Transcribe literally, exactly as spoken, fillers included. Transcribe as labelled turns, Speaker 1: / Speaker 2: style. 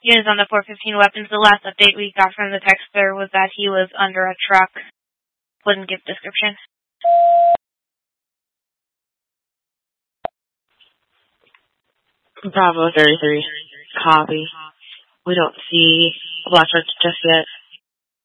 Speaker 1: Units on the four fifteen weapons. The last update we got from the texter was that he was under a truck. Wouldn't give description.
Speaker 2: Bravo thirty-three. Copy. We don't see a black truck just yet.